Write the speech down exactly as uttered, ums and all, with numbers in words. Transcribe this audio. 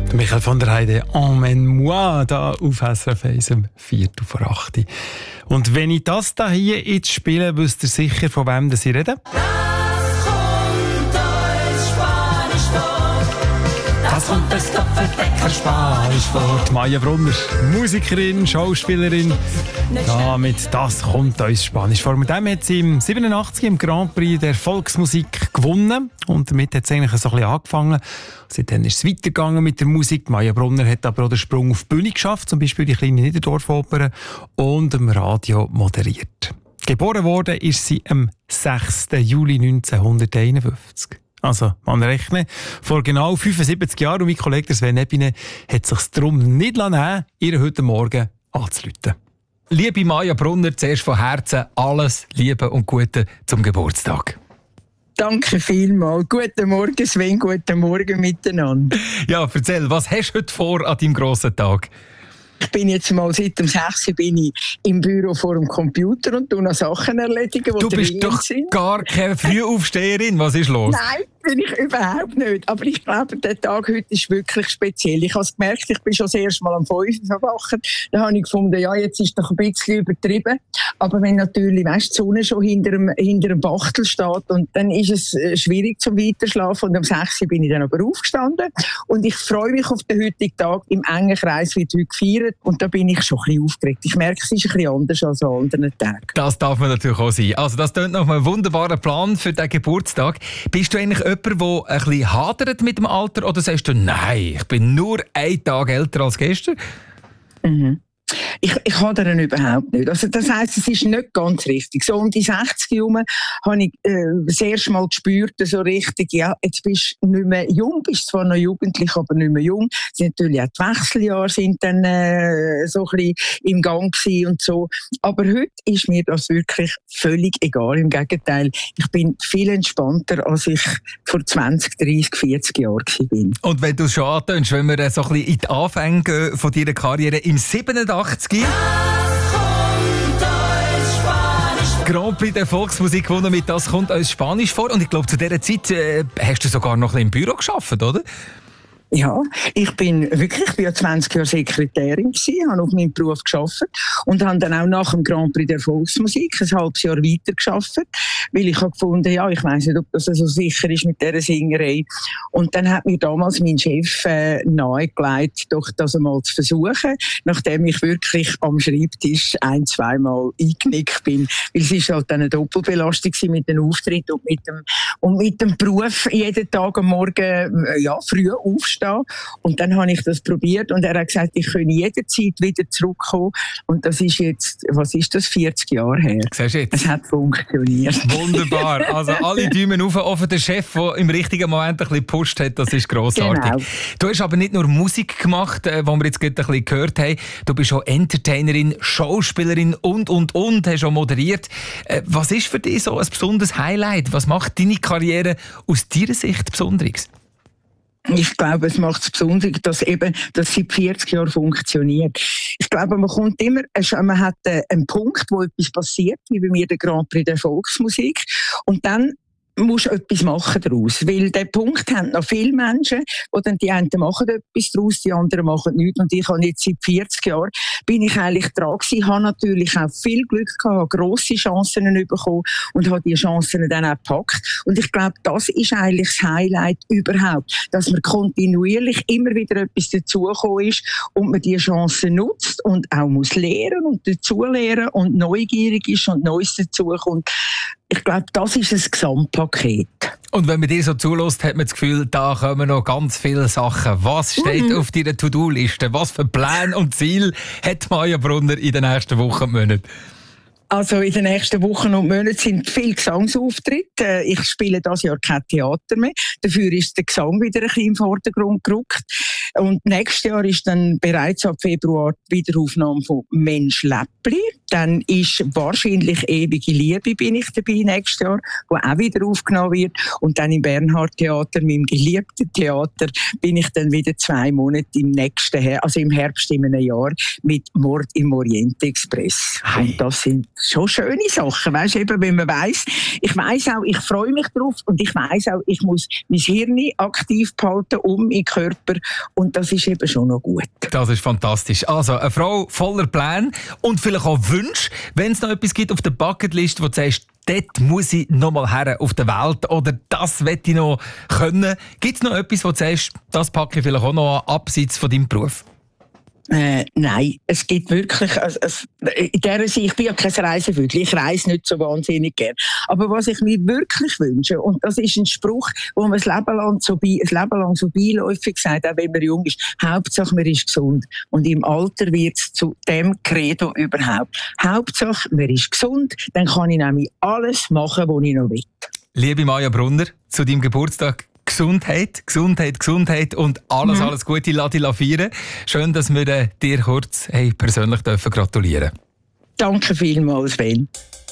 Michael von der Heide, Emmène-moi, da auf S R F eins um Viertel vor acht. Und wenn ich das da hier jetzt spiele, wisst ihr sicher, von wem das ich rede? Das kommt das Doppeldecker Spanisch vor. Die Maja Brunner, Musikerin, Schauspielerin. Ja, mit «Das kommt uns Spanisch vor». Mit dem hat sie im siebenundachtzig im Grand Prix der Volksmusik gewonnen. Und damit hat es eigentlich so ein bisschen angefangen. Seitdem ist es weitergegangen mit der Musik. Maja Brunner hat aber auch den Sprung auf die Bühne geschafft, zum Beispiel die kleine Niederdorfoper, und im Radio moderiert. Geboren worden ist sie am sechsten Juli neunzehnhunderteinundfünfzig. Also, man rechne, vor genau fünfundsiebzig Jahren, und mein Kollege Sven Epine hat es sich darum nicht lassen, ihr heute Morgen anzurufen. Liebe Maja Brunner, zuerst von Herzen alles Liebe und Gute zum Geburtstag. Danke vielmals. Guten Morgen, Sven, guten Morgen miteinander. Ja, erzähl, was hast du heute vor an deinem grossen Tag? Ich bin jetzt mal seit dem sechs Uhr bin ich im Büro vor dem Computer und tue noch Sachen erledigen, die Du bist doch sind. Gar keine Frühaufsteherin. Was ist los? Nein, bin ich überhaupt nicht. Aber ich glaube, der Tag heute ist wirklich speziell. Ich habe es gemerkt, ich bin schon das erste Mal am fünf Uhr verwacht. Da habe ich gefunden, ja, jetzt ist doch ein bisschen übertrieben. Aber wenn natürlich, weißt, die Sonne schon hinter dem, hinter dem Bachtel steht, und dann ist es schwierig zum Weiterschlafen. Und um sechs Uhr bin ich dann aber aufgestanden. Und ich freue mich auf den heutigen Tag. Im engen Kreis wird heute gefeiert. Und da bin ich schon ein bisschen aufgeregt. Ich merke, es ist ein bisschen anders als an anderen Tagen. Das darf man natürlich auch sein. Also das klingt nach einem wunderbaren Plan für den Geburtstag. Bist du eigentlich jemand, der ein bisschen hadert mit dem Alter, oder sagst du, nein, ich bin nur einen Tag älter als gestern? Mhm. Ich, ich hadere überhaupt nicht. Also das heisst, es ist nicht ganz richtig. So um die sechzig herum habe ich äh, das erste Mal gespürt, so richtig, ja, jetzt bist du nicht mehr jung, bist zwar noch jugendlich, aber nicht mehr jung. Es sind natürlich auch die Wechseljahre sind dann äh, so ein bisschen im Gang gewesen und so. Aber heute ist mir das wirklich völlig egal. Im Gegenteil, ich bin viel entspannter, als ich vor zwanzig, dreissig, vierzig Jahren war. Und wenn du es schon antönst, wenn wir so ein bisschen in die Anfänge gehen von deiner Karriere im siebenundachtzig Grand Prix der Volksmusik gewonnen mit «Das kommt uns Spanisch vor». Und ich glaube, zu dieser Zeit äh, hast du sogar noch ein bisschen im Büro gearbeitet, oder? Ja, ich bin wirklich, ich bin ja zwanzig Jahre Sekretärin gewesen, habe auf meinem Beruf gearbeitet und habe dann auch nach dem Grand Prix der Volksmusik ein halbes Jahr weiter gearbeitet, weil ich habe gefunden, ja, ich weiss nicht, ob das so sicher ist mit dieser Singerei. Und dann hat mir damals mein Chef äh, nahegelegt, doch das einmal zu versuchen, nachdem ich wirklich am Schreibtisch ein-, zweimal eingenickt bin, weil es ist halt eine Doppelbelastung mit dem Auftritt und mit dem, und mit dem Beruf jeden Tag am Morgen, äh, ja, früh aufstehen. Und dann habe ich das probiert und er hat gesagt, ich könne jederzeit wieder zurückkommen. Und das ist jetzt, was ist das, vierzig Jahre her. Siehst du jetzt? Es hat funktioniert. Wunderbar. Also alle Daumen auf, auf den Chef, der im richtigen Moment ein bisschen gepusht hat, das ist grossartig. Genau. Du hast aber nicht nur Musik gemacht, die wir jetzt gerade ein bisschen gehört haben. Du bist auch Entertainerin, Schauspielerin und, und, und, hast auch moderiert. Was ist für dich so ein besonderes Highlight? Was macht deine Karriere aus deiner Sicht Besonderes? Ich glaube, es macht es besonders, dass eben, dass seit vierzig Jahren funktioniert. Ich glaube, man kommt immer, man hat einen Punkt, wo etwas passiert, wie bei mir der Grand Prix der Volksmusik. Und dann musst du etwas machen daraus. Weil den Punkt haben noch viele Menschen, die dann die einen machen etwas daraus, die anderen machen nichts. Und ich habe jetzt seit vierzig Jahren, bin ich eigentlich dran gewesen, habe natürlich auch viel Glück gehabt, habe grosse Chancen bekommen und habe die Chancen dann auch gepackt. Und ich glaube, das ist eigentlich das Highlight überhaupt, dass man kontinuierlich immer wieder etwas dazugekommen ist und man die Chancen nutzt und auch muss lernen und dazulernen und neugierig ist und Neues dazukommt. Ich glaube, das ist ein Gesamtpaket. Und wenn man dir so zulässt, hat man das Gefühl, da kommen noch ganz viele Sachen. Was steht mhm. auf deiner To-Do-Liste? Was für Pläne und Ziele hat Maja Brunner in den nächsten Wochen und Monaten? Also in den nächsten Wochen und Monaten sind viele Gesangsauftritte. Ich spiele dieses Jahr kein Theater mehr. Dafür ist der Gesang wieder ein bisschen im Vordergrund gerückt. Und nächstes Jahr ist dann bereits ab Februar die Wiederaufnahme von «Mensch Läppli». dann ist wahrscheinlich «Ewige Liebe» bin ich dabei nächstes Jahr, wo auch wieder aufgenommen wird. Und dann im Bernhard-Theater, meinem geliebten Theater, bin ich dann wieder zwei Monate im nächsten, Her- also im Herbst in einem Jahr mit «Mord im Orient-Express». Hey. Und das sind schon schöne Sachen, weißt du, eben, wenn man weiss. Ich weiss auch, ich freue mich drauf und ich weiss auch, ich muss mein Hirn aktiv behalten, um meinen Körper. Und das ist eben schon noch gut. Das ist fantastisch. Also, eine Frau voller Pläne und vielleicht auch Wünsche, wenn es noch etwas gibt auf der Bucketlist, wo du sagst, dort muss ich noch mal her auf der Welt oder das will ich noch können. Gibt es noch etwas, wo du sagst, das packe ich vielleicht auch noch an, abseits von deinem Beruf? Äh, nein, es gibt wirklich, also, es, in der Sicht, ich bin ja kein Reisevögel, ich reise nicht so wahnsinnig gern. Aber was ich mir wirklich wünsche, und das ist ein Spruch, wo man das Leben lang so, bei, das Leben lang so beiläufig sagt, auch wenn man jung ist, Hauptsache man ist gesund. Und im Alter wird es zu dem Credo überhaupt. Hauptsache man ist gesund, dann kann ich nämlich alles machen, was ich noch will. Liebe Maja Brunner, zu deinem Geburtstag Gesundheit, Gesundheit, Gesundheit und alles, mhm. alles Gute, Ladi feiern. Schön, dass wir äh, dir kurz hey, persönlich dürfen gratulieren. Danke vielmals, Ben.